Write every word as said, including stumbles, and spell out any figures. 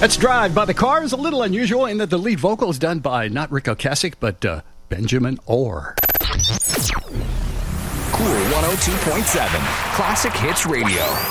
That's Drive by the Cars. A little unusual in that the lead vocal is done by not Rick Ocasek, but uh, Benjamin Orr. Cool one oh two point seven, Classic Hits Radio.